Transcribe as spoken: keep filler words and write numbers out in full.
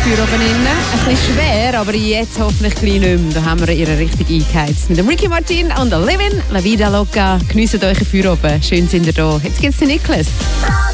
Feuer oben drin. Ein bisschen schwer, aber jetzt hoffentlich gleich nicht mehr. Da haben wir ihr richtig eingeheizt. Mit dem Ricky Martin und der Livin, La Vida Loca. Geniessen euch ein Feuer oben. Schön sind ihr da. Jetzt geht's zu Niklas.